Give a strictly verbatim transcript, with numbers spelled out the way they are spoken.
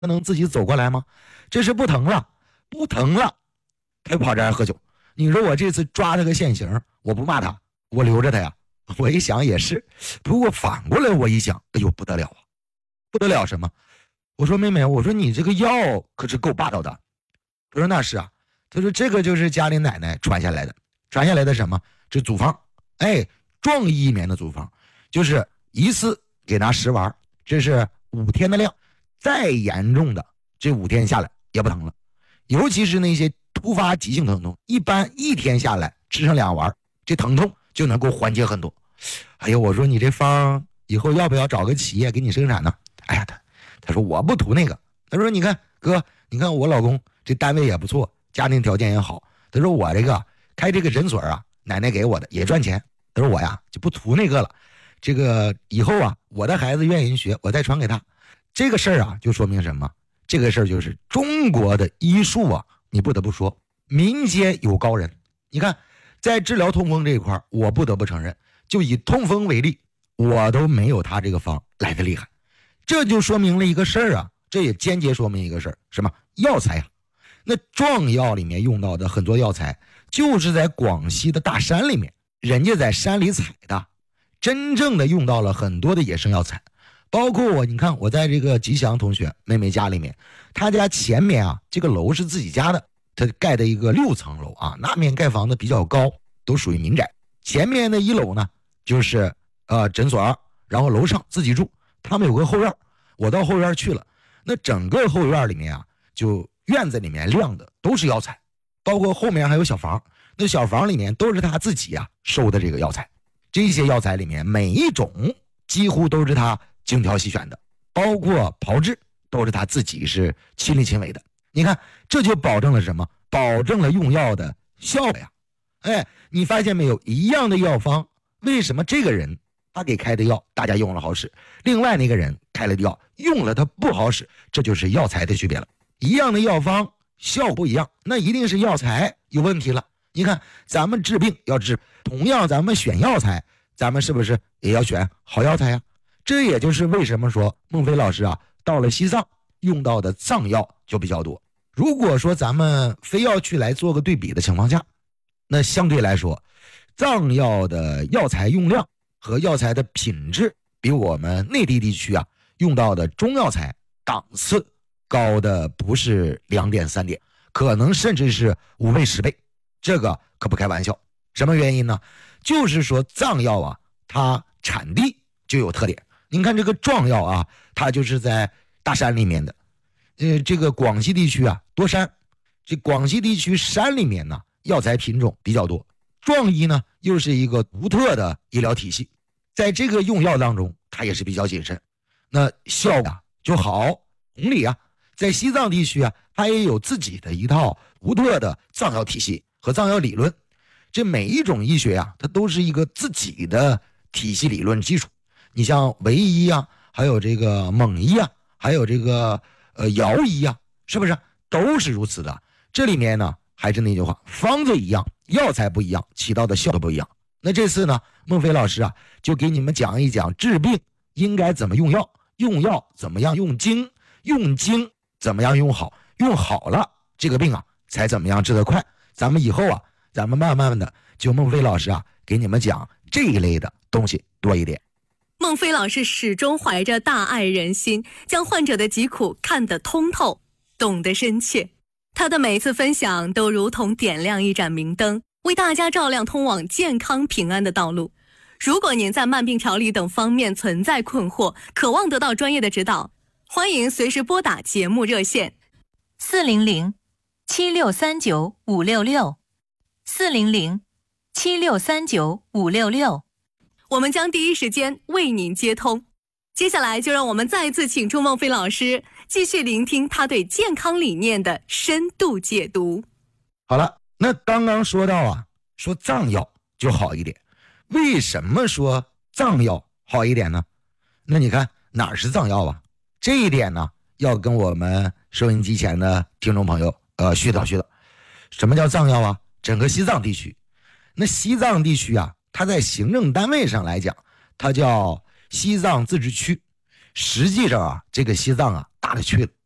他能自己走过来吗？这是不疼了，不疼了，他又跑这儿喝酒。你说我这次抓他个现行，我不骂他，我留着他呀。我一想也是，不过反过来我一想，哎呦不得了啊，不得了什么？我说妹妹，我说你这个药可是够霸道的。他说那是啊，他说这个就是家里奶奶传下来的，传下来的什么？这祖方，哎，壮意一绵的祖方，就是一次给拿十丸，这是五天的量，再严重的这五天下来也不疼了，尤其是那些突发急性疼痛，一般一天下来吃上两丸，这疼痛就能够缓解很多。哎呦，我说你这方以后要不要找个企业给你生产呢？哎呀，他他说我不图那个，他说你看哥，你看我老公这单位也不错，家庭条件也好，他说我这个开这个诊所啊，奶奶给我的也赚钱，他说我呀就不图那个了，这个以后啊我的孩子愿意学，我再传给他。这个事儿啊就说明什么？这个事儿就是中国的医术啊，你不得不说民间有高人。你看在治疗痛风这一块，我不得不承认，就以痛风为例，我都没有他这个方来的厉害。这就说明了一个事儿啊，这也间接说明一个事儿，什么？药材啊。那壮药里面用到的很多药材就是在广西的大山里面，人家在山里采的，真正的用到了很多的野生药材。包括我，你看我在这个吉祥同学妹妹家里面，他家前面啊这个楼是自己家的，他盖的一个六层楼啊，那面盖房子比较高，都属于民宅。前面的一楼呢就是呃诊所，然后楼上自己住，他们有个后院，我到后院去了，那整个后院里面啊，就院子里面晾的都是药材，包括后面还有小房，那小房里面都是他自己啊收的这个药材。这些药材里面每一种几乎都是他精挑细选的，包括炮制都是他自己是亲力亲为的。你看这就保证了什么？保证了用药的效果呀。哎，你发现没有，一样的药方，为什么这个人他给开的药大家用了好使，另外那个人开了的药用了他不好使？这就是药材的区别了。一样的药方效果不一样，那一定是药材有问题了。你看咱们治病要治，同样咱们选药材，咱们是不是也要选好药材呀？这也就是为什么说孟非老师啊到了西藏用到的藏药就比较多。如果说咱们非要去来做个对比的情况下，那相对来说藏药的药材用量和药材的品质比我们内地地区啊用到的中药材档次高的不是两点三点，可能甚至是五倍十倍，这个可不开玩笑。什么原因呢？就是说藏药啊它产地就有特点。您看这个壮药啊，它就是在大山里面的，呃，这个广西地区啊多山，这广西地区山里面呢药材品种比较多，壮医呢又是一个独特的医疗体系，在这个用药当中它也是比较谨慎，那效果就好。同理啊，在西藏地区啊，它也有自己的一套独特的藏药体系和藏药理论。这每一种医学啊，它都是一个自己的体系理论基础。你像维医啊，还有这个蒙医啊，还有这个呃瑶医啊，是不是都是如此的？这里面呢，还是那句话，方子一样，药材不一样，起到的效果不一样。那这次呢，孟非老师啊，就给你们讲一讲治病应该怎么用药，用药怎么样用精，用精怎么样用好，用好了这个病啊才怎么样治得快。咱们以后啊，咱们慢慢的就孟非老师啊给你们讲这一类的东西多一点。 孟非老师始终怀着大爱人心，将患者的疾苦看得通透，懂得深切。他的每次分享都如同点亮一盏明灯，为大家照亮通往健康平安的道路。如果您在慢病调理等方面存在困惑，渴望得到专业的指导，欢迎随时拨打节目热线四零零七六三九五六六四零零七六三九五六六， 我们将第一时间为您接通。接下来就让我们再次请出孟非老师，继续聆听他对健康理念的深度解读。 好了，那刚刚说到啊，说藏药就好一点，为什么说藏药好一点呢？那你看哪儿是藏药啊？这一点呢，要跟我们收音机前的听众朋友呃絮叨絮叨。什么叫藏药啊？整个西藏地区，那西藏地区啊，它在行政单位上来讲，它叫西藏自治区。实际上啊，这个西藏啊大了去了，